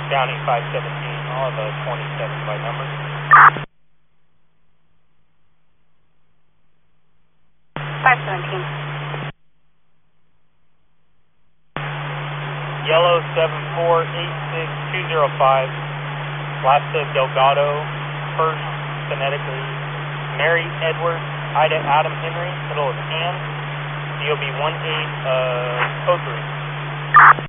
Downey 517, I'll have a 27 by number. 517. Yellow 7486205, last of Delgado, first phonetically, Mary Edward, Ida Adam Henry, middle of Ann, DOB 18, code 3.